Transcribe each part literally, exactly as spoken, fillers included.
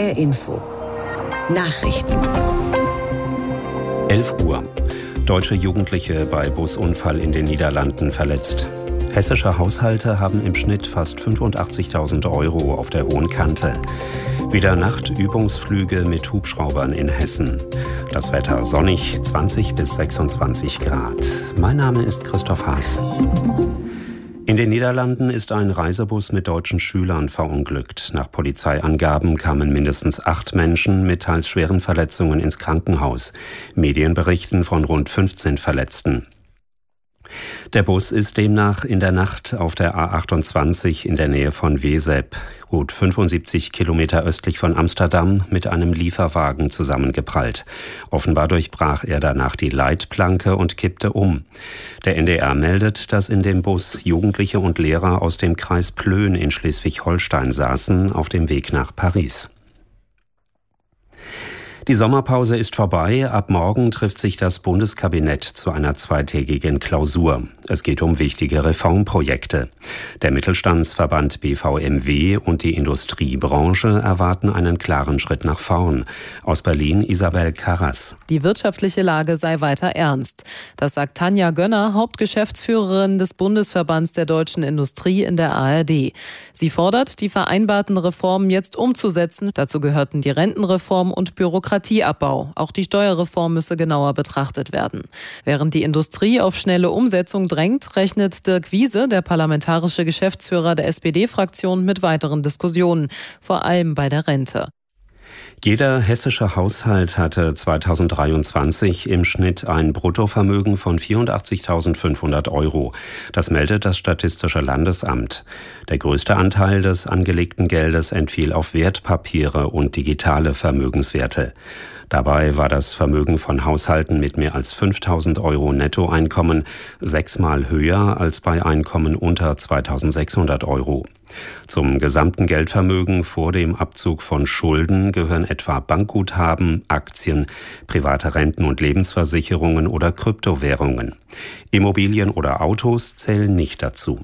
R Info. Nachrichten. elf Uhr. Deutsche Jugendliche bei Busunfall in den Niederlanden verletzt. Hessische Haushalte haben im Schnitt fast fünfundachtzigtausend Euro auf der hohen Kante. Wieder Nachtübungsflüge mit Hubschraubern in Hessen. Das Wetter sonnig, zwanzig bis sechsundzwanzig Grad. Mein Name ist Christoph Haas. In den Niederlanden ist ein Reisebus mit deutschen Schülern verunglückt. Nach Polizeiangaben kamen mindestens acht Menschen mit teils schweren Verletzungen ins Krankenhaus. Medien berichten von rund fünfzehn Verletzten. Der Bus ist demnach in der Nacht auf der A achtundzwanzig in der Nähe von Wezep, gut fünfundsiebzig Kilometer östlich von Amsterdam, mit einem Lieferwagen zusammengeprallt. Offenbar durchbrach er danach die Leitplanke und kippte um. Der N D R meldet, dass in dem Bus Jugendliche und Lehrer aus dem Kreis Plön in Schleswig-Holstein saßen, auf dem Weg nach Paris. Die Sommerpause ist vorbei. Ab morgen trifft sich das Bundeskabinett zu einer zweitägigen Klausur. Es geht um wichtige Reformprojekte. Der Mittelstandsverband B V M W und die Industriebranche erwarten einen klaren Schritt nach vorn. Aus Berlin Isabel Karras. Die wirtschaftliche Lage sei weiter ernst. Das sagt Tanja Gönner, Hauptgeschäftsführerin des Bundesverbands der deutschen Industrie in der A R D. Sie fordert, die vereinbarten Reformen jetzt umzusetzen. Dazu gehörten die Rentenreform und Bürokratie. Bürokratieabbau. Auch die Steuerreform müsse genauer betrachtet werden. Während die Industrie auf schnelle Umsetzung drängt, rechnet Dirk Wiese, der parlamentarische Geschäftsführer der S P D-Fraktion, mit weiteren Diskussionen, vor allem bei der Rente. Jeder hessische Haushalt hatte zweitausenddreiundzwanzig im Schnitt ein Bruttovermögen von vierundachtzigtausendfünfhundert Euro. Das meldet das Statistische Landesamt. Der größte Anteil des angelegten Geldes entfiel auf Wertpapiere und digitale Vermögenswerte. Dabei war das Vermögen von Haushalten mit mehr als fünftausend Euro Nettoeinkommen sechsmal höher als bei Einkommen unter zweitausendsechshundert Euro. Zum gesamten Geldvermögen vor dem Abzug von Schulden gehören etwa Bankguthaben, Aktien, private Renten- und Lebensversicherungen oder Kryptowährungen. Immobilien oder Autos zählen nicht dazu.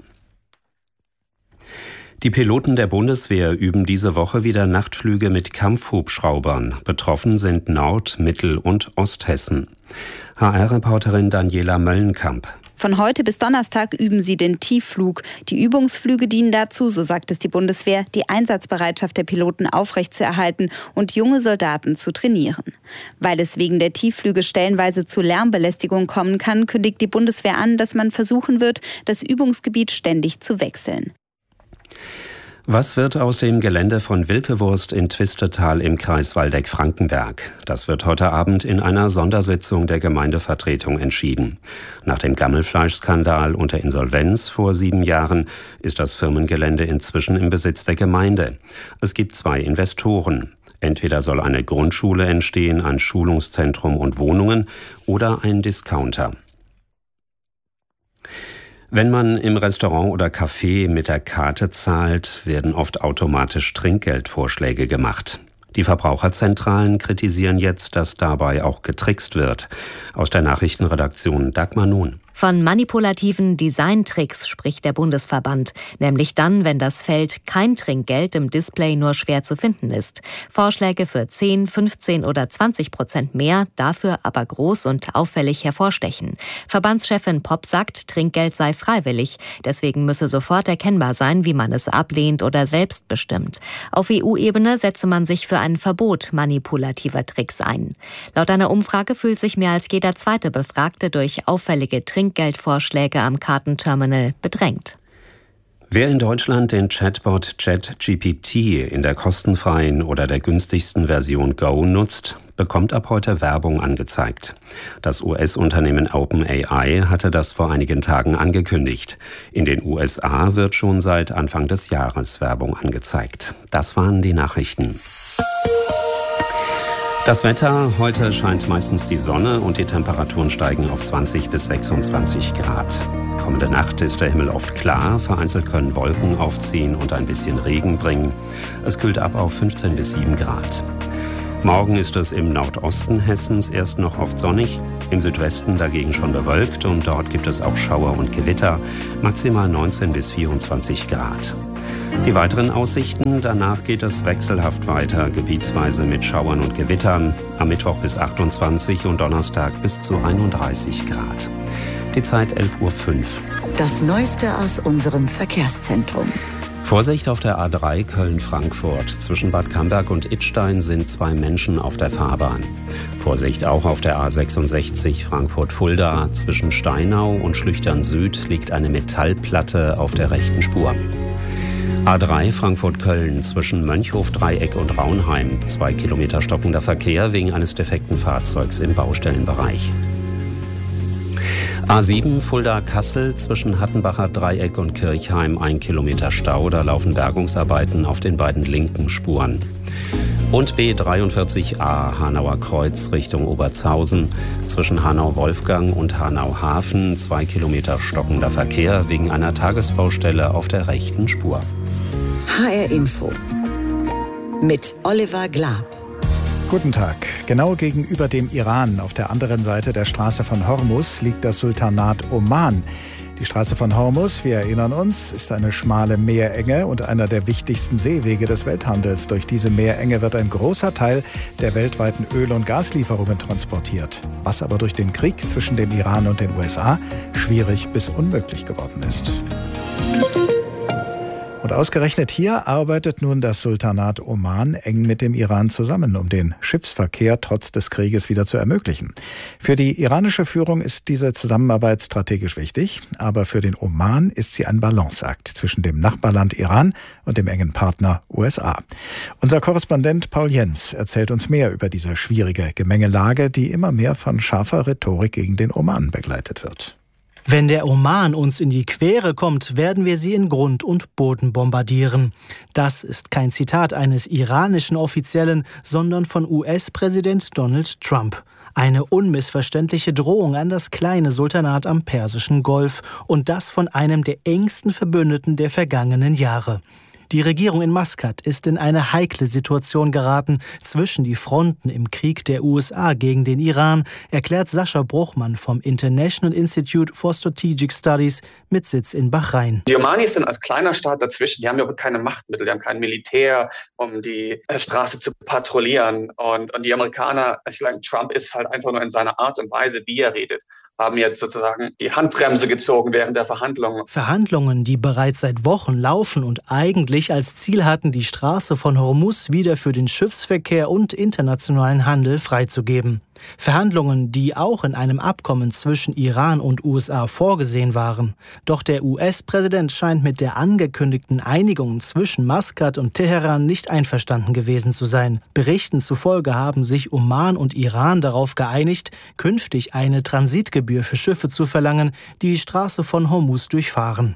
Die Piloten der Bundeswehr üben diese Woche wieder Nachtflüge mit Kampfhubschraubern. Betroffen sind Nord-, Mittel- und Osthessen. H R-Reporterin Daniela Möllenkamp. Von heute bis Donnerstag üben sie den Tiefflug. Die Übungsflüge dienen dazu, so sagt es die Bundeswehr, die Einsatzbereitschaft der Piloten aufrechtzuerhalten und junge Soldaten zu trainieren. Weil es wegen der Tiefflüge stellenweise zu Lärmbelästigung kommen kann, kündigt die Bundeswehr an, dass man versuchen wird, das Übungsgebiet ständig zu wechseln. Was wird aus dem Gelände von Wilkewurst in Twistetal im Kreis Waldeck-Frankenberg? Das wird heute Abend in einer Sondersitzung der Gemeindevertretung entschieden. Nach dem Gammelfleischskandal und der Insolvenz vor sieben Jahren ist das Firmengelände inzwischen im Besitz der Gemeinde. Es gibt zwei Investoren. Entweder soll eine Grundschule entstehen, ein Schulungszentrum und Wohnungen oder ein Discounter. Wenn man im Restaurant oder Café mit der Karte zahlt, werden oft automatisch Trinkgeldvorschläge gemacht. Die Verbraucherzentralen kritisieren jetzt, dass dabei auch getrickst wird. Aus der Nachrichtenredaktion Dagmar Nun. Von manipulativen Designtricks spricht der Bundesverband, nämlich dann, wenn das Feld kein Trinkgeld im Display nur schwer zu finden ist. Vorschläge für zehn, fünfzehn oder zwanzig Prozent mehr, dafür aber groß und auffällig hervorstechen. Verbandschefin Popp sagt, Trinkgeld sei freiwillig, deswegen müsse sofort erkennbar sein, wie man es ablehnt oder selbst bestimmt. Auf E U-Ebene setze man sich für ein Verbot manipulativer Tricks ein. Laut einer Umfrage fühlt sich mehr als jeder zweite Befragte durch auffällige Trinkgeldvorschläge am Kartenterminal bedrängt. Wer in Deutschland den Chatbot ChatGPT in der kostenfreien oder der günstigsten Version Go nutzt, bekommt ab heute Werbung angezeigt. Das U S-Unternehmen OpenAI hatte das vor einigen Tagen angekündigt. In den U S A wird schon seit Anfang des Jahres Werbung angezeigt. Das waren die Nachrichten. Das Wetter: Heute scheint meistens die Sonne und die Temperaturen steigen auf zwanzig bis sechsundzwanzig Grad. Kommende Nacht ist der Himmel oft klar, vereinzelt können Wolken aufziehen und ein bisschen Regen bringen. Es kühlt ab auf fünfzehn bis sieben Grad. Morgen ist es im Nordosten Hessens erst noch oft sonnig, im Südwesten dagegen schon bewölkt und dort gibt es auch Schauer und Gewitter, maximal neunzehn bis vierundzwanzig Grad. Die weiteren Aussichten: Danach geht es wechselhaft weiter, gebietsweise mit Schauern und Gewittern. Am Mittwoch bis achtundzwanzig und Donnerstag bis zu einunddreißig Grad. Die Zeit elf Uhr fünf. Das Neueste aus unserem Verkehrszentrum. Vorsicht auf der A drei Köln-Frankfurt. Zwischen Bad Camberg und Idstein sind zwei Menschen auf der Fahrbahn. Vorsicht auch auf der A sechsundsechzig Frankfurt-Fulda. Zwischen Steinau und Schlüchtern Süd liegt eine Metallplatte auf der rechten Spur. A drei Frankfurt-Köln zwischen Mönchhof-Dreieck und Raunheim. Zwei Kilometer stockender Verkehr wegen eines defekten Fahrzeugs im Baustellenbereich. A sieben Fulda-Kassel zwischen Hattenbacher Dreieck und Kirchheim. Ein Kilometer Stau, da laufen Bergungsarbeiten auf den beiden linken Spuren. Und B dreiundvierzig a Hanauer Kreuz Richtung Obertshausen. Zwischen Hanau-Wolfgang und Hanau-Hafen. Zwei Kilometer stockender Verkehr wegen einer Tagesbaustelle auf der rechten Spur. H R Info mit Oliver Glab. Guten Tag. Genau gegenüber dem Iran, auf der anderen Seite der Straße von Hormuz, liegt das Sultanat Oman. Die Straße von Hormuz, wir erinnern uns, ist eine schmale Meerenge und einer der wichtigsten Seewege des Welthandels. Durch diese Meerenge wird ein großer Teil der weltweiten Öl- und Gaslieferungen transportiert. Was aber durch den Krieg zwischen dem Iran und den U S A schwierig bis unmöglich geworden ist. Und ausgerechnet hier arbeitet nun das Sultanat Oman eng mit dem Iran zusammen, um den Schiffsverkehr trotz des Krieges wieder zu ermöglichen. Für die iranische Führung ist diese Zusammenarbeit strategisch wichtig, aber für den Oman ist sie ein Balanceakt zwischen dem Nachbarland Iran und dem engen Partner U S A. Unser Korrespondent Paul Jens erzählt uns mehr über diese schwierige Gemengelage, die immer mehr von scharfer Rhetorik gegen den Oman begleitet wird. Wenn der Oman uns in die Quere kommt, werden wir sie in Grund und Boden bombardieren. Das ist kein Zitat eines iranischen Offiziellen, sondern von U S-Präsident Donald Trump. Eine unmissverständliche Drohung an das kleine Sultanat am Persischen Golf und das von einem der engsten Verbündeten der vergangenen Jahre. Die Regierung in Maskat ist in eine heikle Situation geraten zwischen die Fronten im Krieg der U S A gegen den Iran, erklärt Sascha Bruchmann vom International Institute for Strategic Studies mit Sitz in Bahrain. Die Omanis sind als kleiner Staat dazwischen, die haben ja keine Machtmittel, die haben kein Militär, um die Straße zu patrouillieren. Und, und die Amerikaner, ich sage, Trump ist halt einfach nur in seiner Art und Weise, wie er redet, haben jetzt sozusagen die Handbremse gezogen während der Verhandlungen. Verhandlungen, die bereits seit Wochen laufen und eigentlich als Ziel hatten, die Straße von Hormuz wieder für den Schiffsverkehr und internationalen Handel freizugeben. Verhandlungen, die auch in einem Abkommen zwischen Iran und U S A vorgesehen waren. Doch der U S-Präsident scheint mit der angekündigten Einigung zwischen Maskat und Teheran nicht einverstanden gewesen zu sein. Berichten zufolge haben sich Oman und Iran darauf geeinigt, künftig eine Transitgebühr für Schiffe zu verlangen, die die Straße von Hormuz durchfahren.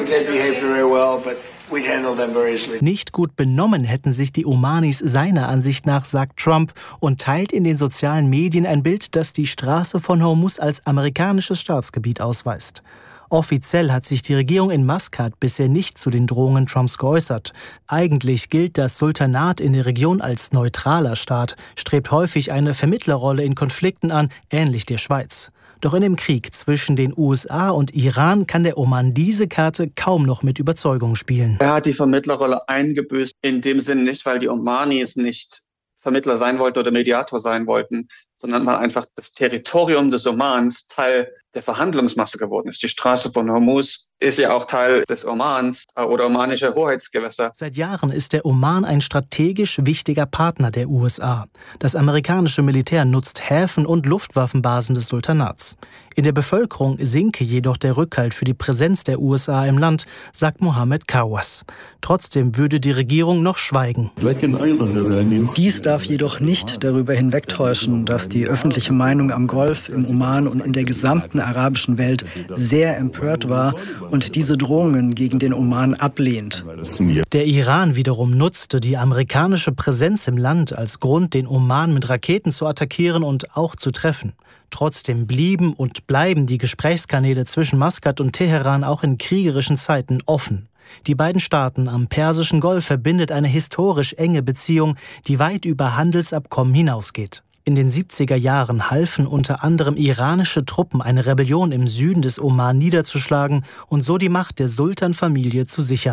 Nicht gut benommen hätten sich die Omanis seiner Ansicht nach, sagt Trump und teilt in den sozialen Medien ein Bild, das die Straße von Hormuz als amerikanisches Staatsgebiet ausweist. Offiziell hat sich die Regierung in Maskat bisher nicht zu den Drohungen Trumps geäußert. Eigentlich gilt das Sultanat in der Region als neutraler Staat, strebt häufig eine Vermittlerrolle in Konflikten an, ähnlich der Schweiz. Doch in dem Krieg zwischen den U S A und Iran kann der Oman diese Karte kaum noch mit Überzeugung spielen. Er hat die Vermittlerrolle eingebüßt, in dem Sinne nicht, weil die Omanis nicht Vermittler sein wollten oder Mediator sein wollten, sondern weil einfach das Territorium des Omans Teil der Verhandlungsmasse geworden ist. Die Straße von Hormuz ist ja auch Teil des Omans oder omanischer Hoheitsgewässer. Seit Jahren ist der Oman ein strategisch wichtiger Partner der U S A. Das amerikanische Militär nutzt Häfen und Luftwaffenbasen des Sultanats. In der Bevölkerung sinke jedoch der Rückhalt für die Präsenz der U S A im Land, sagt Mohammed Kawas. Trotzdem würde die Regierung noch schweigen. Dies darf jedoch nicht darüber hinwegtäuschen, dass die öffentliche Meinung am Golf, im Oman und in der gesamten arabischen Welt sehr empört war und diese Drohungen gegen den Oman ablehnt. Der Iran wiederum nutzte die amerikanische Präsenz im Land als Grund, den Oman mit Raketen zu attackieren und auch zu treffen. Trotzdem blieben und bleiben die Gesprächskanäle zwischen Maskat und Teheran auch in kriegerischen Zeiten offen. Die beiden Staaten am Persischen Golf verbindet eine historisch enge Beziehung, die weit über Handelsabkommen hinausgeht. In den siebziger Jahren halfen unter anderem iranische Truppen, eine Rebellion im Süden des Oman niederzuschlagen und so die Macht der Sultanfamilie zu sichern.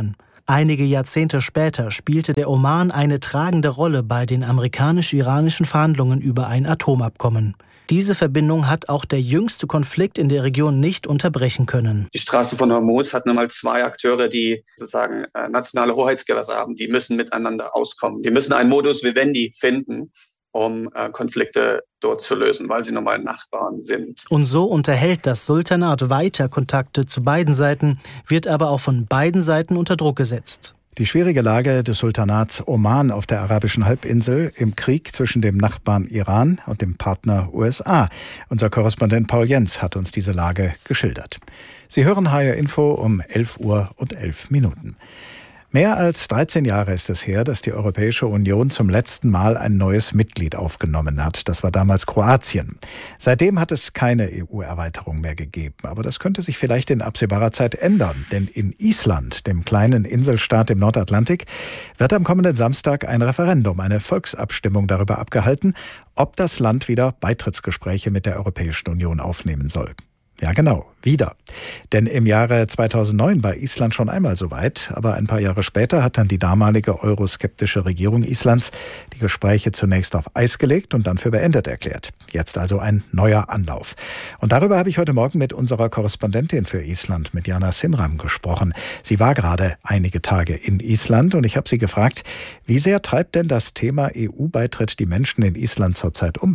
Einige Jahrzehnte später spielte der Oman eine tragende Rolle bei den amerikanisch-iranischen Verhandlungen über ein Atomabkommen. Diese Verbindung hat auch der jüngste Konflikt in der Region nicht unterbrechen können. Die Straße von Hormuz hat nun mal zwei Akteure, die sozusagen äh, nationale Hoheitsgewässer haben. Die müssen miteinander auskommen. Die müssen einen Modus vivendi finden, um äh, Konflikte dort zu lösen, weil sie nun mal Nachbarn sind. Und so unterhält das Sultanat weiter Kontakte zu beiden Seiten, wird aber auch von beiden Seiten unter Druck gesetzt. Die schwierige Lage des Sultanats Oman auf der arabischen Halbinsel im Krieg zwischen dem Nachbarn Iran und dem Partner U S A. Unser Korrespondent Paul Jens hat uns diese Lage geschildert. Sie hören H R Info um elf Uhr und elf Minuten. Mehr als dreizehn Jahre ist es her, dass die Europäische Union zum letzten Mal ein neues Mitglied aufgenommen hat. Das war damals Kroatien. Seitdem hat es keine E U-Erweiterung mehr gegeben. Aber das könnte sich vielleicht in absehbarer Zeit ändern. Denn in Island, dem kleinen Inselstaat im Nordatlantik, wird am kommenden Samstag ein Referendum, eine Volksabstimmung darüber abgehalten, ob das Land wieder Beitrittsgespräche mit der Europäischen Union aufnehmen soll. Ja, genau, wieder. Denn im Jahre zweitausendneun war Island schon einmal so weit, aber ein paar Jahre später hat dann die damalige euroskeptische Regierung Islands die Gespräche zunächst auf Eis gelegt und dann für beendet erklärt. Jetzt also ein neuer Anlauf. Und darüber habe ich heute Morgen mit unserer Korrespondentin für Island, mit Jana Sinram, gesprochen. Sie war gerade einige Tage in Island und ich habe sie gefragt, wie sehr treibt denn das Thema E U-Beitritt die Menschen in Island zurzeit um?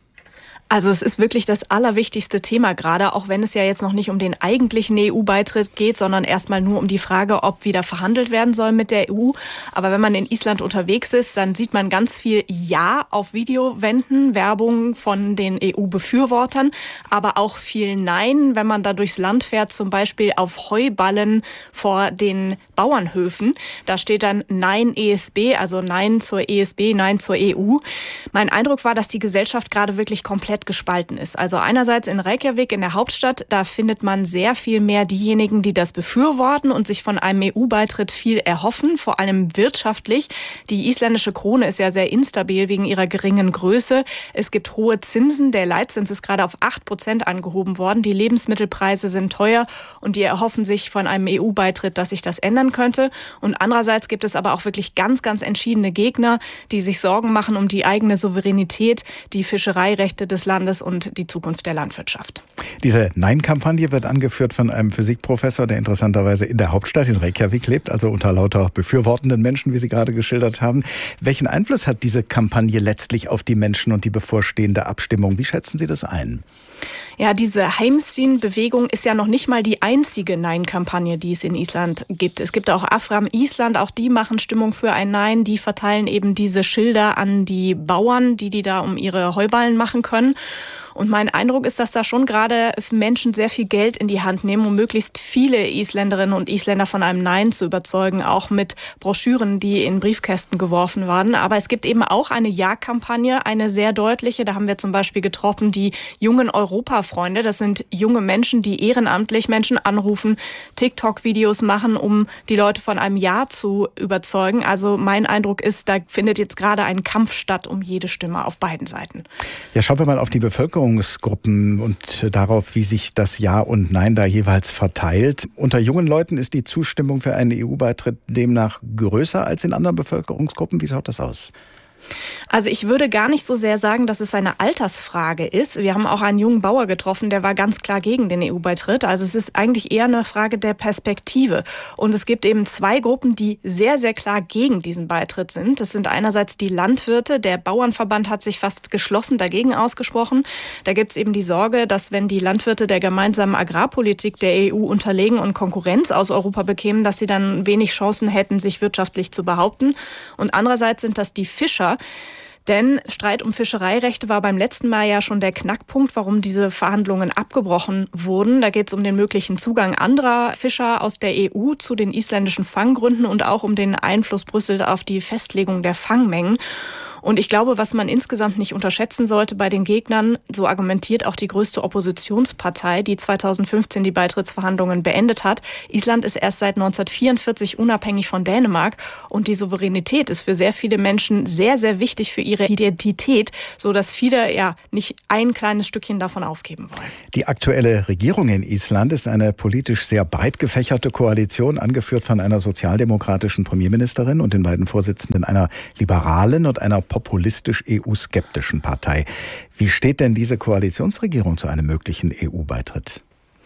Also es ist wirklich das allerwichtigste Thema gerade, auch wenn es ja jetzt noch nicht um den eigentlichen E U-Beitritt geht, sondern erstmal nur um die Frage, ob wieder verhandelt werden soll mit der E U. Aber wenn man in Island unterwegs ist, dann sieht man ganz viel Ja auf Videowänden, Werbung von den E U-Befürwortern, aber auch viel Nein, wenn man da durchs Land fährt, zum Beispiel auf Heuballen vor den Bauernhöfen. Da steht dann Nein E S B, also Nein zur E S B, Nein zur E U. Mein Eindruck war, dass die Gesellschaft gerade wirklich komplett gespalten ist. Also einerseits in Reykjavik, in der Hauptstadt, da findet man sehr viel mehr diejenigen, die das befürworten und sich von einem E U-Beitritt viel erhoffen, vor allem wirtschaftlich. Die isländische Krone ist ja sehr instabil wegen ihrer geringen Größe. Es gibt hohe Zinsen. Der Leitzins ist gerade auf acht Prozent angehoben worden. Die Lebensmittelpreise sind teuer und die erhoffen sich von einem E U-Beitritt, dass sich das ändern könnte. Und andererseits gibt es aber auch wirklich ganz, ganz entschiedene Gegner, die sich Sorgen machen um die eigene Souveränität, die Fischereirechte des Landes und die Zukunft der Landwirtschaft. Diese Nein-Kampagne wird angeführt von einem Physikprofessor, der interessanterweise in der Hauptstadt in Reykjavik lebt, also unter lauter befürwortenden Menschen, wie Sie gerade geschildert haben. Welchen Einfluss hat diese Kampagne letztlich auf die Menschen und die bevorstehende Abstimmung? Wie schätzen Sie das ein? Ja, diese Heimsyn-Bewegung ist ja noch nicht mal die einzige Nein-Kampagne, die es in Island gibt. Es gibt auch Afram Island, auch die machen Stimmung für ein Nein. Die verteilen eben diese Schilder an die Bauern, die die da um ihre Heuballen machen können. Und mein Eindruck ist, dass da schon gerade Menschen sehr viel Geld in die Hand nehmen, um möglichst viele Isländerinnen und Isländer von einem Nein zu überzeugen, auch mit Broschüren, die in Briefkästen geworfen werden. Aber es gibt eben auch eine Ja-Kampagne, eine sehr deutliche. Da haben wir zum Beispiel getroffen die jungen Europafreunde. Das sind junge Menschen, die ehrenamtlich Menschen anrufen, TikTok-Videos machen, um die Leute von einem Ja zu überzeugen. Also mein Eindruck ist, da findet jetzt gerade ein Kampf statt um jede Stimme auf beiden Seiten. Ja, schauen wir mal auf die Bevölkerung. Gruppen und darauf, wie sich das Ja und Nein da jeweils verteilt. Unter jungen Leuten ist die Zustimmung für einen E U-Beitritt demnach größer als in anderen Bevölkerungsgruppen. Wie schaut das aus? Also ich würde gar nicht so sehr sagen, dass es eine Altersfrage ist. Wir haben auch einen jungen Bauer getroffen, der war ganz klar gegen den E U-Beitritt. Also es ist eigentlich eher eine Frage der Perspektive. Und es gibt eben zwei Gruppen, die sehr, sehr klar gegen diesen Beitritt sind. Das sind einerseits die Landwirte. Der Bauernverband hat sich fast geschlossen dagegen ausgesprochen. Da gibt es eben die Sorge, dass wenn die Landwirte der gemeinsamen Agrarpolitik der E U unterlegen und Konkurrenz aus Europa bekämen, dass sie dann wenig Chancen hätten, sich wirtschaftlich zu behaupten. Und andererseits sind das die Fischer. Denn Streit um Fischereirechte war beim letzten Mal ja schon der Knackpunkt, warum diese Verhandlungen abgebrochen wurden. Da geht es um den möglichen Zugang anderer Fischer aus der E U zu den isländischen Fanggründen und auch um den Einfluss Brüssel auf die Festlegung der Fangmengen. Und ich glaube, was man insgesamt nicht unterschätzen sollte bei den Gegnern, so argumentiert auch die größte Oppositionspartei, die zweitausendfünfzehn die Beitrittsverhandlungen beendet hat. Island ist erst seit neunzehnhundertvierundvierzig unabhängig von Dänemark und die Souveränität ist für sehr viele Menschen sehr, sehr wichtig für ihre Identität, sodass viele ja nicht ein kleines Stückchen davon aufgeben wollen. Die aktuelle Regierung in Island ist eine politisch sehr breit gefächerte Koalition, angeführt von einer sozialdemokratischen Premierministerin und den beiden Vorsitzenden einer liberalen und einer populistisch E U-skeptischen Partei. Wie steht denn diese Koalitionsregierung zu einem möglichen E U-Beitritt?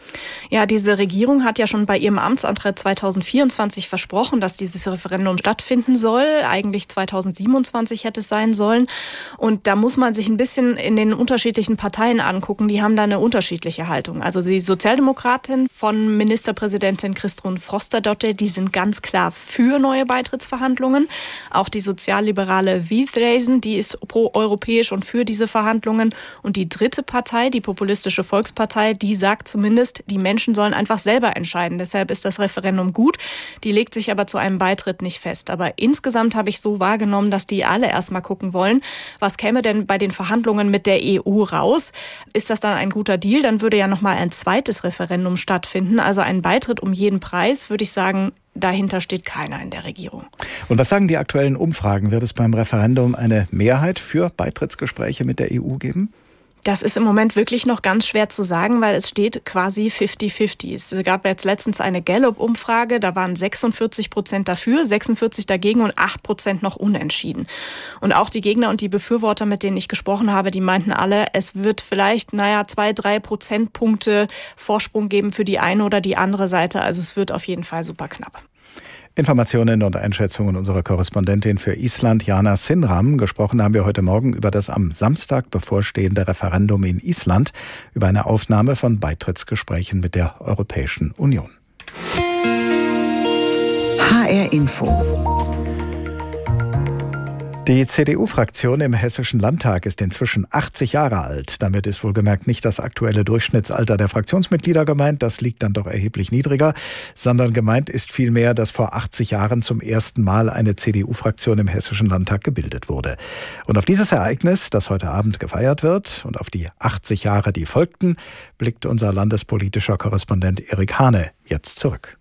Ja, diese Regierung hat ja schon bei ihrem Amtsantritt zweitausendvierundzwanzig versprochen, dass dieses Referendum stattfinden soll. Eigentlich zweitausendsiebenundzwanzig hätte es sein sollen. Und da muss man sich ein bisschen in den unterschiedlichen Parteien angucken. Die haben da eine unterschiedliche Haltung. Also die Sozialdemokratin von Ministerpräsidentin Kristrún Frostadóttir, die sind ganz klar für neue Beitrittsverhandlungen. Auch die sozialliberale Viðreisn, die ist pro-europäisch und für diese Verhandlungen. Und die dritte Partei, die populistische Volkspartei, die sagt zumindest, die Menschen sollen einfach selber entscheiden. Deshalb ist das Referendum gut. Die legt sich aber zu einem Beitritt nicht fest. Aber insgesamt habe ich so wahrgenommen, dass die alle erstmal gucken wollen, was käme denn bei den Verhandlungen mit der E U raus? Ist das dann ein guter Deal? Dann würde ja nochmal ein zweites Referendum stattfinden. Also ein Beitritt um jeden Preis, würde ich sagen, dahinter steht keiner in der Regierung. Und was sagen die aktuellen Umfragen? Wird es beim Referendum eine Mehrheit für Beitrittsgespräche mit der E U geben? Das ist im Moment wirklich noch ganz schwer zu sagen, weil es steht quasi fifty fifty. Es gab jetzt letztens eine Gallup-Umfrage, da waren sechsundvierzig Prozent dafür, sechsundvierzig dagegen und acht Prozent noch unentschieden. Und auch die Gegner und die Befürworter, mit denen ich gesprochen habe, die meinten alle, es wird vielleicht, naja, zwei, drei Prozentpunkte Vorsprung geben für die eine oder die andere Seite. Also es wird auf jeden Fall super knapp. Informationen und Einschätzungen unserer Korrespondentin für Island, Jana Sinram. Gesprochen haben wir heute Morgen über das am Samstag bevorstehende Referendum in Island, über eine Aufnahme von Beitrittsgesprächen mit der Europäischen Union. H R Info. Die C D U-Fraktion im Hessischen Landtag ist inzwischen achtzig Jahre alt. Damit ist wohlgemerkt nicht das aktuelle Durchschnittsalter der Fraktionsmitglieder gemeint, das liegt dann doch erheblich niedriger, sondern gemeint ist vielmehr, dass vor achtzig Jahren zum ersten Mal eine C D U-Fraktion im Hessischen Landtag gebildet wurde. Und auf dieses Ereignis, das heute Abend gefeiert wird, und auf die achtzig Jahre, die folgten, blickt unser landespolitischer Korrespondent Erik Hane jetzt zurück.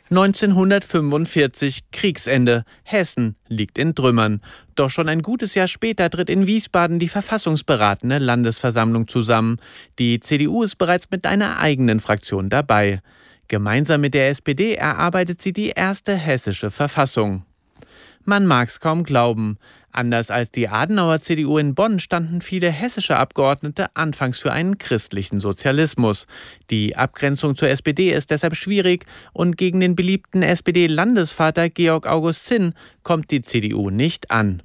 neunzehnhundertfünfundvierzig, Kriegsende. Hessen liegt in Trümmern. Doch schon ein gutes Jahr später tritt in Wiesbaden die verfassungsberatende Landesversammlung zusammen. Die C D U ist bereits mit einer eigenen Fraktion dabei. Gemeinsam mit der S P D erarbeitet sie die erste hessische Verfassung. Man mag's kaum glauben. Anders als die Adenauer C D U in Bonn standen viele hessische Abgeordnete anfangs für einen christlichen Sozialismus. Die Abgrenzung zur S P D ist deshalb schwierig und gegen den beliebten S P D-Landesvater Georg August Zinn kommt die C D U nicht an.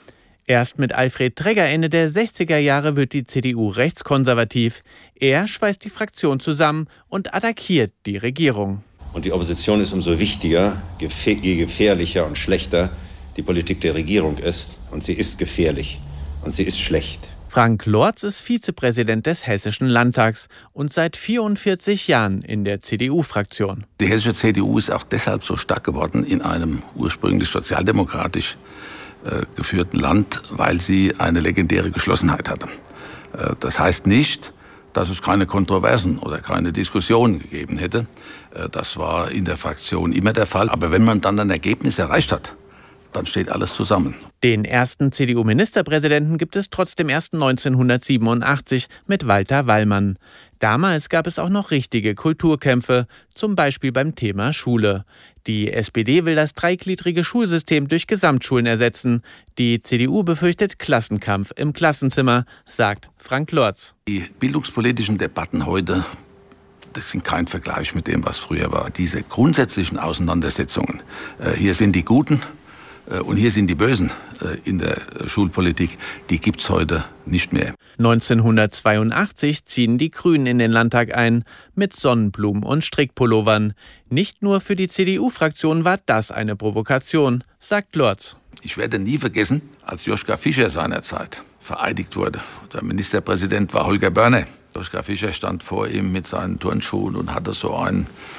Erst mit Alfred Tregger Ende der sechziger Jahre wird die C D U rechtskonservativ. Er schweißt die Fraktion zusammen und attackiert die Regierung. Und die Opposition ist umso wichtiger, je gefährlicher und schlechter die Politik der Regierung ist. Und sie ist gefährlich und sie ist schlecht. Frank Lorz ist Vizepräsident des Hessischen Landtags und seit vierundvierzig Jahren in der C D U-Fraktion. Die hessische C D U ist auch deshalb so stark geworden in einem ursprünglich sozialdemokratisch äh, geführten Land, weil sie eine legendäre Geschlossenheit hatte. Äh, das heißt nicht, dass es keine Kontroversen oder keine Diskussionen gegeben hätte. Äh, das war in der Fraktion immer der Fall. Aber wenn man dann ein Ergebnis erreicht hat, dann steht alles zusammen. Den ersten C D U-Ministerpräsidenten gibt es trotzdem erst neunzehnhundertsiebenundachtzig mit Walter Wallmann. Damals gab es auch noch richtige Kulturkämpfe, zum Beispiel beim Thema Schule. Die S P D will das dreigliedrige Schulsystem durch Gesamtschulen ersetzen. Die C D U befürchtet Klassenkampf im Klassenzimmer, sagt Frank Lorz. Die bildungspolitischen Debatten heute, das sind kein Vergleich mit dem, was früher war. Diese grundsätzlichen Auseinandersetzungen, hier sind die Guten, und hier sind die Bösen in der Schulpolitik, die gibt's heute nicht mehr. neunzehnhundertzweiundachtzig ziehen die Grünen in den Landtag ein, mit Sonnenblumen und Strickpullovern. Nicht nur für die C D U-Fraktion war das eine Provokation, sagt Lorz. Ich werde nie vergessen, als Joschka Fischer seinerzeit vereidigt wurde. Der Ministerpräsident war Holger Börne. Joschka Fischer stand vor ihm mit seinen Turnschuhen und hatte so ein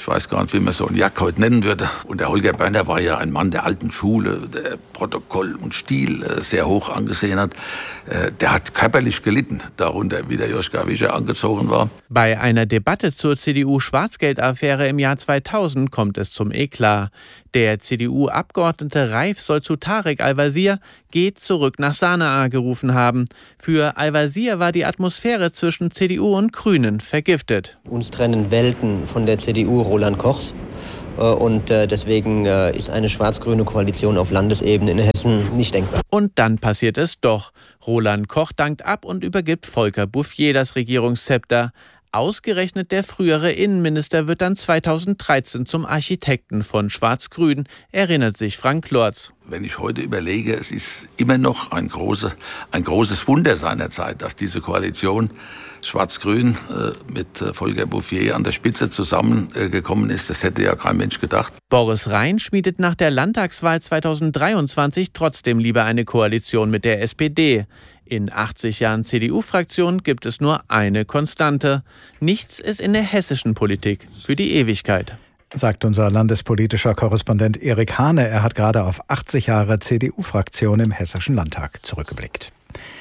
Ich weiß gar nicht, wie man so einen Jack heute nennen würde. Und der Holger Börner war ja ein Mann der alten Schule, der Protokoll und Stil sehr hoch angesehen hat. Der hat körperlich gelitten, darunter wie der Joschka Fischer angezogen war. Bei einer Debatte zur C D U-Schwarzgeldaffäre im Jahr zweitausend kommt es zum Eklat. Der C D U-Abgeordnete Reif soll zu Tarek Al-Wazir „Geht zurück nach Sanaa" gerufen haben. Für Al-Wazir war die Atmosphäre zwischen C D U und Grünen vergiftet. Uns trennen Welten von der C D U Roland Kochs. Und deswegen ist eine schwarz-grüne Koalition auf Landesebene in Hessen nicht denkbar. Und dann passiert es doch. Roland Koch dankt ab und übergibt Volker Bouffier das Regierungszepter. Ausgerechnet der frühere Innenminister wird dann zweitausenddreizehn zum Architekten von Schwarz-Grün, erinnert sich Frank Lorz. Wenn ich heute überlege, es ist immer noch ein, große, ein großes Wunder seiner Zeit, dass diese Koalition Schwarz-Grün äh, mit äh, Volker Bouffier an der Spitze zusammengekommen äh, ist. Das hätte ja kein Mensch gedacht. Boris Rhein schmiedet nach der Landtagswahl zweitausenddreiundzwanzig trotzdem lieber eine Koalition mit der S P D. In achtzig Jahren C D U-Fraktion gibt es nur eine Konstante. Nichts ist in der hessischen Politik für die Ewigkeit. Sagt unser landespolitischer Korrespondent Erik Hane. Er hat gerade auf achtzig Jahre C D U-Fraktion im Hessischen Landtag zurückgeblickt.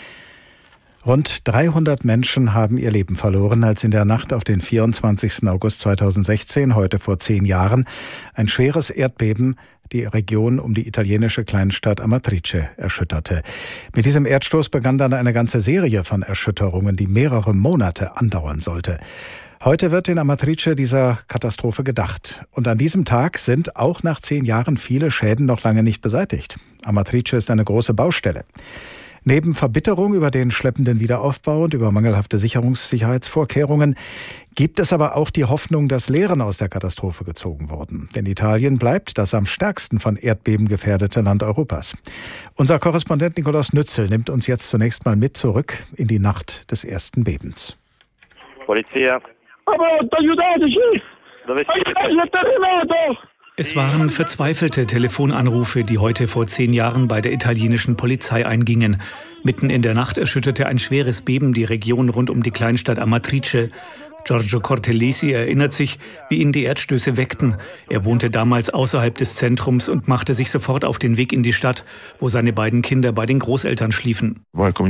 Rund dreihundert Menschen haben ihr Leben verloren, als in der Nacht auf den vierundzwanzigsten August zweitausendsechzehn, heute vor zehn Jahren, ein schweres Erdbeben die Region um die italienische Kleinstadt Amatrice erschütterte. Mit diesem Erdstoß begann dann eine ganze Serie von Erschütterungen, die mehrere Monate andauern sollte. Heute wird in Amatrice dieser Katastrophe gedacht. Und an diesem Tag sind auch nach zehn Jahren viele Schäden noch lange nicht beseitigt. Amatrice ist eine große Baustelle. Neben Verbitterung über den schleppenden Wiederaufbau und über mangelhafte Sicherungssicherheitsvorkehrungen gibt es aber auch die Hoffnung, dass Lehren aus der Katastrophe gezogen wurden. Denn Italien bleibt das am stärksten von Erdbeben gefährdete Land Europas. Unser Korrespondent Nikolaus Nützel nimmt uns jetzt zunächst mal mit zurück in die Nacht des ersten Bebens. Polizia. Es waren verzweifelte Telefonanrufe, die heute vor zehn Jahren bei der italienischen Polizei eingingen. Mitten in der Nacht erschütterte ein schweres Beben die Region rund um die Kleinstadt Amatrice. Giorgio Cortellesi erinnert sich, wie ihn die Erdstöße weckten. Er wohnte damals außerhalb des Zentrums und machte sich sofort auf den Weg in die Stadt, wo seine beiden Kinder bei den Großeltern schliefen.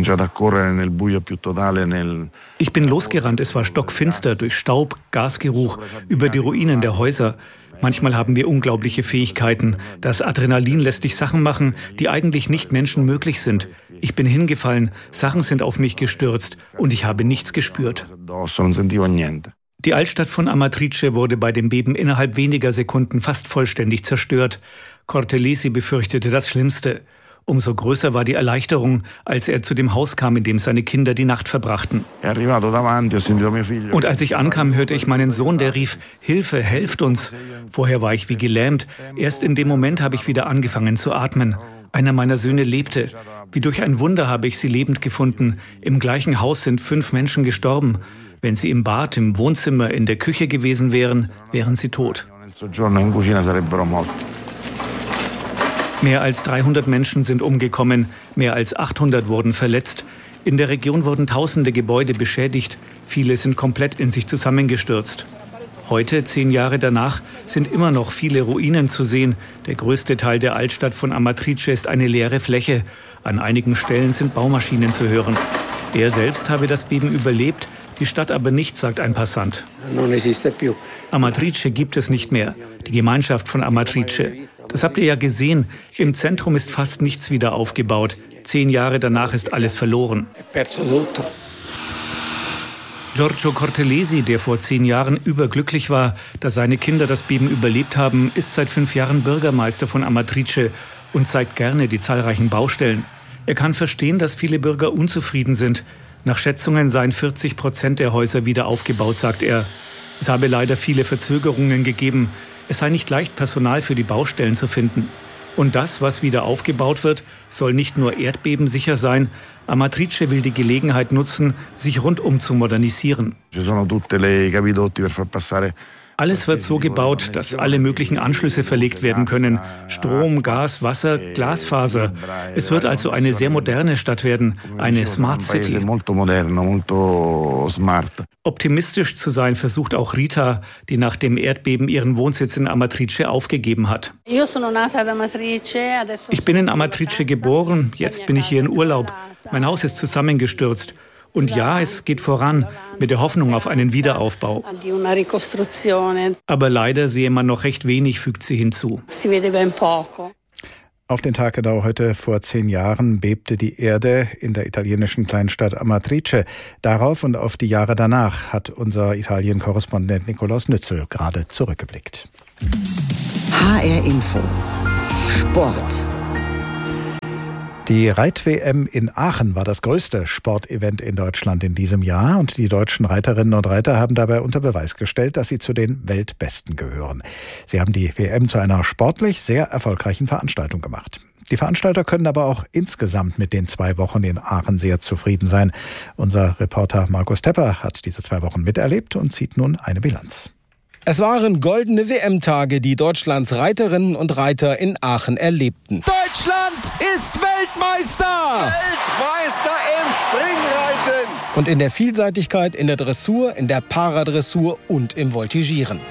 Ich bin losgerannt, es war stockfinster durch Staub, Gasgeruch, über die Ruinen der Häuser. Manchmal haben wir unglaubliche Fähigkeiten. Das Adrenalin lässt dich Sachen machen, die eigentlich nicht menschenmöglich sind. Ich bin hingefallen, Sachen sind auf mich gestürzt und ich habe nichts gespürt. Die Altstadt von Amatrice wurde bei dem Beben innerhalb weniger Sekunden fast vollständig zerstört. Cortellesi befürchtete das Schlimmste. Umso größer war die Erleichterung, als er zu dem Haus kam, in dem seine Kinder die Nacht verbrachten. Und als ich ankam, hörte ich meinen Sohn, der rief: Hilfe, helft uns. Vorher war ich wie gelähmt. Erst in dem Moment habe ich wieder angefangen zu atmen. Einer meiner Söhne lebte. Wie durch ein Wunder habe ich sie lebend gefunden. Im gleichen Haus sind fünf Menschen gestorben. Wenn sie im Bad, im Wohnzimmer, in der Küche gewesen wären, wären sie tot. Mehr als dreihundert Menschen sind umgekommen, mehr als achthundert wurden verletzt. In der Region wurden tausende Gebäude beschädigt, viele sind komplett in sich zusammengestürzt. Heute, zehn Jahre danach, sind immer noch viele Ruinen zu sehen. Der größte Teil der Altstadt von Amatrice ist eine leere Fläche. An einigen Stellen sind Baumaschinen zu hören. Er selbst habe das Beben überlebt, die Stadt aber nicht, sagt ein Passant. Amatrice gibt es nicht mehr, die Gemeinschaft von Amatrice. Das habt ihr ja gesehen, im Zentrum ist fast nichts wieder aufgebaut. Zehn Jahre danach ist alles verloren. Giorgio Cortellesi, der vor zehn Jahren überglücklich war, dass seine Kinder das Beben überlebt haben, ist seit fünf Jahren Bürgermeister von Amatrice und zeigt gerne die zahlreichen Baustellen. Er kann verstehen, dass viele Bürger unzufrieden sind. Nach Schätzungen seien vierzig Prozent der Häuser wieder aufgebaut, sagt er. Es habe leider viele Verzögerungen gegeben. Es sei nicht leicht, Personal für die Baustellen zu finden. Und das, was wieder aufgebaut wird, soll nicht nur erdbebensicher sein. Amatrice will die Gelegenheit nutzen, sich rundum zu modernisieren. Alles wird so gebaut, dass alle möglichen Anschlüsse verlegt werden können. Strom, Gas, Wasser, Glasfaser. Es wird also eine sehr moderne Stadt werden, eine Smart City. Optimistisch zu sein versucht auch Rita, die nach dem Erdbeben ihren Wohnsitz in Amatrice aufgegeben hat. Ich bin in Amatrice geboren, jetzt bin ich hier in Urlaub. Mein Haus ist zusammengestürzt. Und ja, es geht voran, mit der Hoffnung auf einen Wiederaufbau. Aber leider sehe man noch recht wenig, fügt sie hinzu. Auf den Tag genau heute vor zehn Jahren bebte die Erde in der italienischen Kleinstadt Amatrice. Darauf und auf die Jahre danach hat unser Italien-Korrespondent Nikolaus Nützel gerade zurückgeblickt. H R Info Sport. Die Reit-W M in Aachen war das größte Sportevent in Deutschland in diesem Jahr und die deutschen Reiterinnen und Reiter haben dabei unter Beweis gestellt, dass sie zu den Weltbesten gehören. Sie haben die W M zu einer sportlich sehr erfolgreichen Veranstaltung gemacht. Die Veranstalter können aber auch insgesamt mit den zwei Wochen in Aachen sehr zufrieden sein. Unser Reporter Markus Tepper hat diese zwei Wochen miterlebt und zieht nun eine Bilanz. Es waren goldene W M-Tage, die Deutschlands Reiterinnen und Reiter in Aachen erlebten. Deutschland ist Weltmeister! Weltmeister im Springreiten! Und in der Vielseitigkeit, in der Dressur, in der Paradressur und im Voltigieren.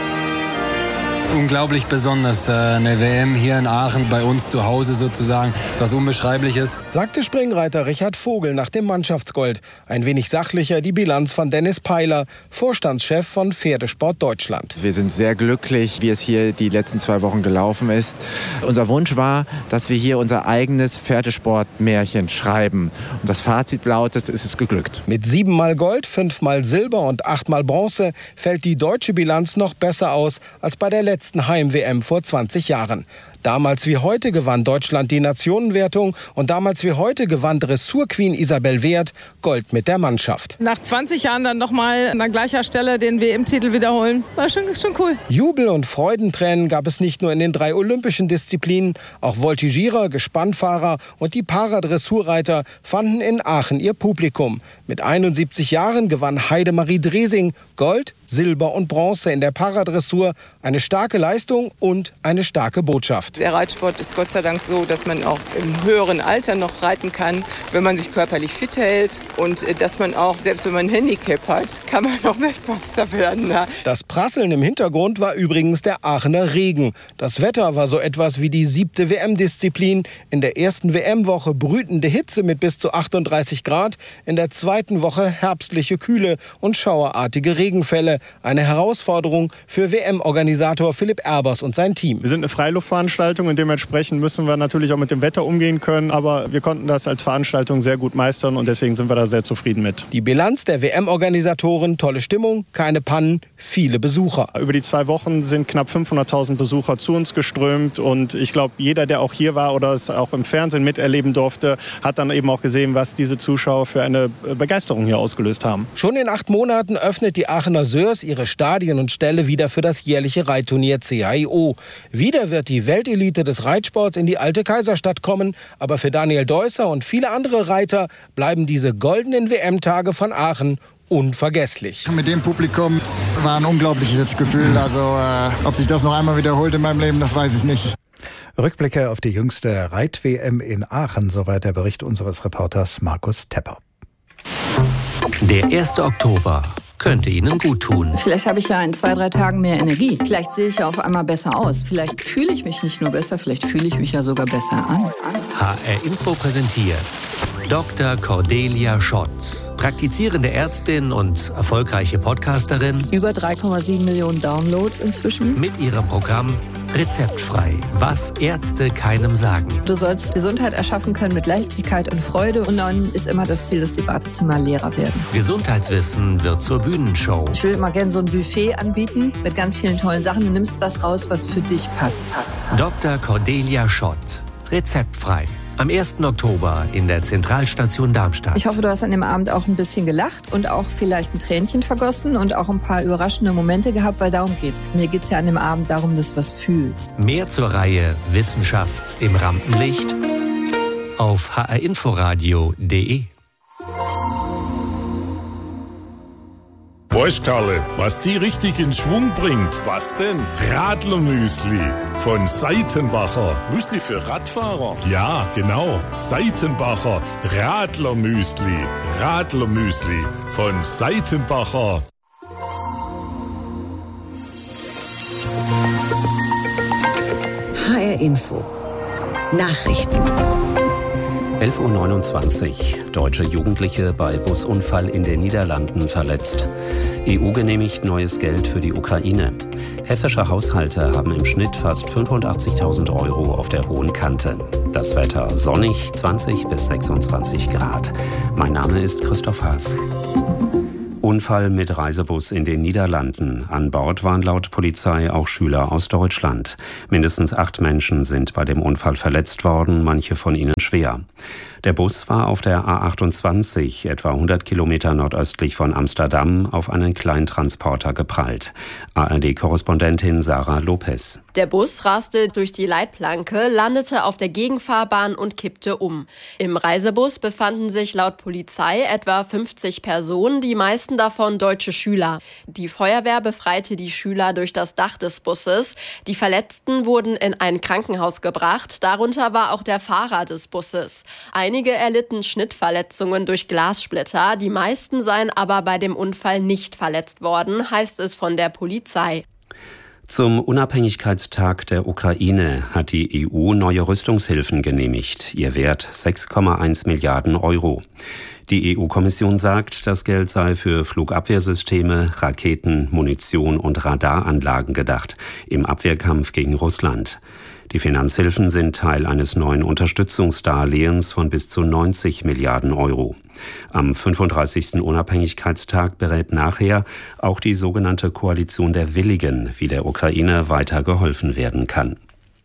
Unglaublich besonders, eine W M hier in Aachen, bei uns zu Hause sozusagen, ist was Unbeschreibliches. Sagte Springreiter Richard Vogel nach dem Mannschaftsgold. Ein wenig sachlicher die Bilanz von Dennis Peiler, Vorstandschef von Pferdesport Deutschland. Wir sind sehr glücklich, wie es hier die letzten zwei Wochen gelaufen ist. Unser Wunsch war, dass wir hier unser eigenes Pferdesportmärchen schreiben. Und das Fazit lautet, es ist geglückt. Mit siebenmal Gold, fünfmal Silber und achtmal Bronze fällt die deutsche Bilanz noch besser aus als bei der letzten Heim-W M vor zwanzig Jahren. Damals wie heute gewann Deutschland die Nationenwertung und damals wie heute gewann Dressurqueen Isabel Wert Gold mit der Mannschaft. Nach zwanzig Jahren dann nochmal an gleicher Stelle den W M-Titel wiederholen, war schon, ist schon cool. Jubel und Freudentränen gab es nicht nur in den drei olympischen Disziplinen, auch Voltigierer, Gespannfahrer und die Paradressurreiter fanden in Aachen ihr Publikum. Mit einundsiebzig Jahren gewann Heidemarie Dresing Gold, Silber und Bronze in der Paradressur. Eine starke Leistung und eine starke Botschaft. Der Reitsport ist Gott sei Dank so, dass man auch im höheren Alter noch reiten kann, wenn man sich körperlich fit hält. Und dass man auch, selbst wenn man ein Handicap hat, kann man auch Weltmeister werden. Das Prasseln im Hintergrund war übrigens der Aachener Regen. Das Wetter war so etwas wie die siebte W M-Disziplin. In der ersten W M-Woche brütende Hitze mit bis zu achtunddreißig Grad. In der zweiten Woche herbstliche Kühle und schauerartige Regenfälle. Eine Herausforderung für W M-Organisator Philipp Erbers und sein Team. Wir sind eine Freiluftveranstaltung und dementsprechend müssen wir natürlich auch mit dem Wetter umgehen können. Aber wir konnten das als Veranstaltung sehr gut meistern und deswegen sind wir da sehr zufrieden mit. Die Bilanz der W M-Organisatoren, tolle Stimmung, keine Pannen, viele Besucher. Über die zwei Wochen sind knapp fünfhunderttausend Besucher zu uns geströmt und ich glaube, jeder, der auch hier war oder es auch im Fernsehen miterleben durfte, hat dann eben auch gesehen, was diese Zuschauer für eine Begeisterung hier ausgelöst haben. Schon in acht Monaten öffnet die Aachener Sörs ihre Stadien und Ställe wieder für das jährliche Reitturnier C H I O. Wieder wird die Weltelite des Reitsports in die alte Kaiserstadt kommen, aber für Daniel Deusser und viele andere Reiter bleiben diese goldenen W M-Tage von Aachen unvergesslich. Mit dem Publikum war ein unglaubliches Gefühl. Also äh, ob sich das noch einmal wiederholt in meinem Leben, das weiß ich nicht. Rückblicke auf die jüngste Reit-W M in Aachen, soweit der Bericht unseres Reporters Markus Tepper. Der erste Oktober könnte Ihnen gut tun. Vielleicht habe ich ja in zwei, drei Tagen mehr Energie. Vielleicht sehe ich ja auf einmal besser aus. Vielleicht fühle ich mich nicht nur besser, vielleicht fühle ich mich ja sogar besser an. H R Info präsentiert Doktor Cordelia Schott. Praktizierende Ärztin und erfolgreiche Podcasterin. Über drei Komma sieben Millionen Downloads inzwischen. Mit ihrem Programm Rezeptfrei, was Ärzte keinem sagen. Du sollst Gesundheit erschaffen können mit Leichtigkeit und Freude. Und dann ist immer das Ziel, dass die Wartezimmer leerer werden. Gesundheitswissen wird zur Bühnenshow. Ich will immer gerne so ein Buffet anbieten mit ganz vielen tollen Sachen. Du nimmst das raus, was für dich passt. Doktor Cordelia Schott. Rezeptfrei. Am ersten Oktober in der Zentralstation Darmstadt. Ich hoffe, du hast an dem Abend auch ein bisschen gelacht und auch vielleicht ein Tränchen vergossen und auch ein paar überraschende Momente gehabt, weil darum geht's. Mir geht's ja an dem Abend darum, dass du was fühlst. Mehr zur Reihe Wissenschaft im Rampenlicht auf h r inforadio punkt d e. Weißt Karle, was die richtig in Schwung bringt? Was denn? Radlermüsli von Seitenbacher. Müsli für Radfahrer? Ja, genau. Seitenbacher Radlermüsli. Radlermüsli von Seitenbacher. H R Info. Nachrichten. elf Uhr neunundzwanzig. Deutsche Jugendliche bei Busunfall in den Niederlanden verletzt. E U genehmigt neues Geld für die Ukraine. Hessische Haushalte haben im Schnitt fast fünfundachtzigtausend Euro auf der hohen Kante. Das Wetter sonnig, zwanzig bis sechsundzwanzig Grad. Mein Name ist Christoph Haas. Unfall mit Reisebus in den Niederlanden. An Bord waren laut Polizei auch Schüler aus Deutschland. Mindestens acht Menschen sind bei dem Unfall verletzt worden, manche von ihnen schwer. Der Bus war auf der A achtundzwanzig, etwa hundert Kilometer nordöstlich von Amsterdam, auf einen Kleintransporter geprallt. A R D-Korrespondentin Sarah Lopez. Der Bus raste durch die Leitplanke, landete auf der Gegenfahrbahn und kippte um. Im Reisebus befanden sich laut Polizei etwa fünfzig Personen, die meisten davon deutsche Schüler. Die Feuerwehr befreite die Schüler durch das Dach des Busses. Die Verletzten wurden in ein Krankenhaus gebracht, darunter war auch der Fahrer des Busses. Einige erlitten Schnittverletzungen durch Glassplitter, die meisten seien aber bei dem Unfall nicht verletzt worden, heißt es von der Polizei. Zum Unabhängigkeitstag der Ukraine hat die E U neue Rüstungshilfen genehmigt. Ihr Wert sechs Komma eins Milliarden Euro. Die E U-Kommission sagt, das Geld sei für Flugabwehrsysteme, Raketen, Munition und Radaranlagen gedacht, im Abwehrkampf gegen Russland. Die Finanzhilfen sind Teil eines neuen Unterstützungsdarlehens von bis zu neunzig Milliarden Euro. Am fünfunddreißigsten Unabhängigkeitstag berät nachher auch die sogenannte Koalition der Willigen, wie der Ukraine weiter geholfen werden kann.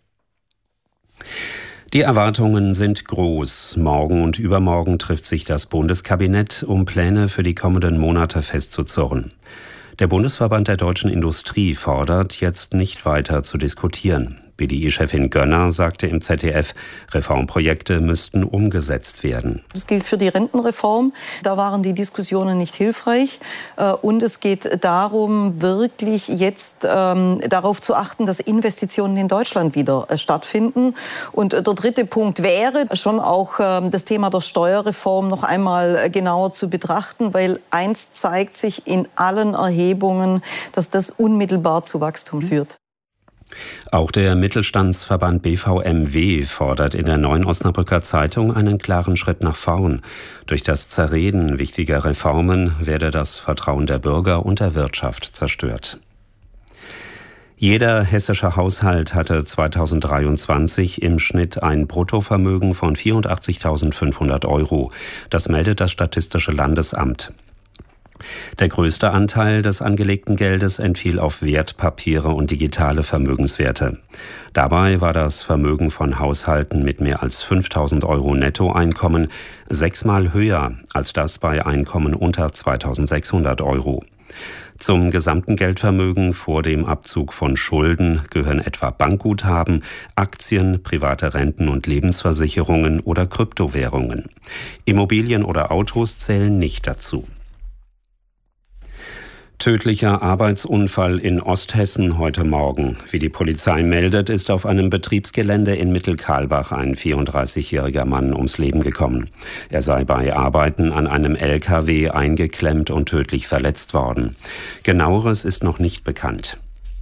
Die Erwartungen sind groß. Morgen und übermorgen trifft sich das Bundeskabinett, um Pläne für die kommenden Monate festzuzurren. Der Bundesverband der deutschen Industrie fordert, jetzt nicht weiter zu diskutieren. B D I-Chefin Gönner sagte im Z D F, Reformprojekte müssten umgesetzt werden. Das gilt für die Rentenreform. Da waren die Diskussionen nicht hilfreich. Und es geht darum, wirklich jetzt ähm, darauf zu achten, dass Investitionen in Deutschland wieder äh, stattfinden. Und der dritte Punkt wäre schon auch ähm, das Thema der Steuerreform noch einmal genauer zu betrachten, weil eins zeigt sich in allen Erhebungen, dass das unmittelbar zu Wachstum führt. Auch der Mittelstandsverband B V M W fordert in der Neuen Osnabrücker Zeitung einen klaren Schritt nach vorn. Durch das Zerreden wichtiger Reformen werde das Vertrauen der Bürger und der Wirtschaft zerstört. Jeder hessische Haushalt hatte zweitausenddreiundzwanzig im Schnitt ein Bruttovermögen von vierundachtzigtausendfünfhundert Euro. Das meldet das Statistische Landesamt. Der größte Anteil des angelegten Geldes entfiel auf Wertpapiere und digitale Vermögenswerte. Dabei war das Vermögen von Haushalten mit mehr als fünftausend Euro Nettoeinkommen sechsmal höher als das bei Einkommen unter zweitausendsechshundert Euro. Zum gesamten Geldvermögen vor dem Abzug von Schulden gehören etwa Bankguthaben, Aktien, private Renten und Lebensversicherungen oder Kryptowährungen. Immobilien oder Autos zählen nicht dazu. Tödlicher Arbeitsunfall in Osthessen heute Morgen. Wie die Polizei meldet, ist auf einem Betriebsgelände in Mittelkarlbach ein vierunddreißigjähriger Mann ums Leben gekommen. Er sei bei Arbeiten an einem L K W eingeklemmt und tödlich verletzt worden. Genaueres ist noch nicht bekannt.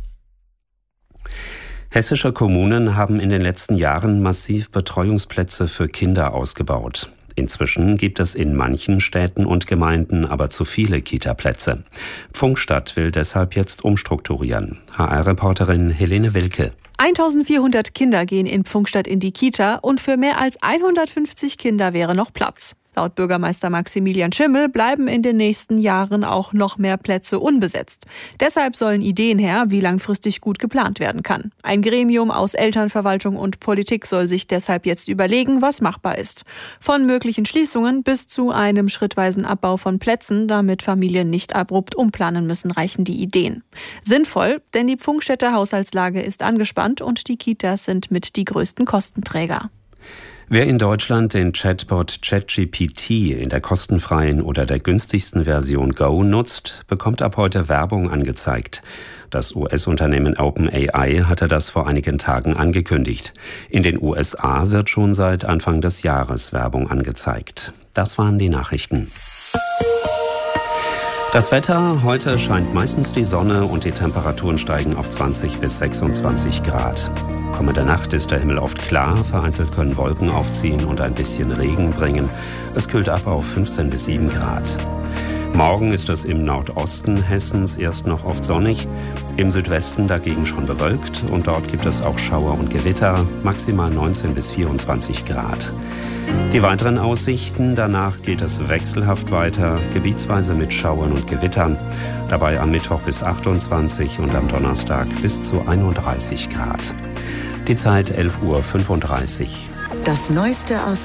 Hessische Kommunen haben in den letzten Jahren massiv Betreuungsplätze für Kinder ausgebaut. Inzwischen gibt es in manchen Städten und Gemeinden aber zu viele Kita-Plätze. Pfungstadt will deshalb jetzt umstrukturieren. H R-Reporterin Helene Wilke. eintausendvierhundert Kinder gehen in Pfungstadt in die Kita und für mehr als hundertfünfzig Kinder wäre noch Platz. Laut Bürgermeister Maximilian Schimmel bleiben in den nächsten Jahren auch noch mehr Plätze unbesetzt. Deshalb sollen Ideen her, wie langfristig gut geplant werden kann. Ein Gremium aus Elternverwaltung und Politik soll sich deshalb jetzt überlegen, was machbar ist. Von möglichen Schließungen bis zu einem schrittweisen Abbau von Plätzen, damit Familien nicht abrupt umplanen müssen, reichen die Ideen. Sinnvoll, denn die Pfungstädter Haushaltslage ist angespannt und die Kitas sind mit die größten Kostenträger. Wer in Deutschland den Chatbot ChatGPT in der kostenfreien oder der günstigsten Version Go nutzt, bekommt ab heute Werbung angezeigt. Das U S-Unternehmen OpenAI hatte das vor einigen Tagen angekündigt. In den U S A wird schon seit Anfang des Jahres Werbung angezeigt. Das waren die Nachrichten. Das Wetter: Heute scheint meistens die Sonne und die Temperaturen steigen auf zwanzig bis sechsundzwanzig Grad. Kommende Nacht ist der Himmel oft klar, vereinzelt können Wolken aufziehen und ein bisschen Regen bringen. Es kühlt ab auf fünfzehn bis sieben Grad. Morgen ist es im Nordosten Hessens erst noch oft sonnig, im Südwesten dagegen schon bewölkt und dort gibt es auch Schauer und Gewitter, maximal neunzehn bis vierundzwanzig Grad. Die weiteren Aussichten: Danach geht es wechselhaft weiter, gebietsweise mit Schauern und Gewittern. Dabei am Mittwoch bis achtundzwanzig und am Donnerstag bis zu einunddreißig Grad. Die Zeit elf Uhr fünfunddreißig. Das Neueste aus